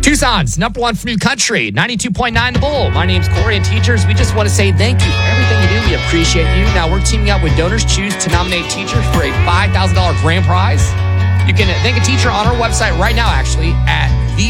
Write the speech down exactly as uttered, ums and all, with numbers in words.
Tucson's number one for new country, ninety-two point nine The Bull. My name's Corey, and teachers, we just want to say thank you for everything you do. We appreciate you. Now we're teaming up with Donors Choose to nominate teachers for a five thousand dollars grand prize. You can thank a teacher on our website right now, actually, at the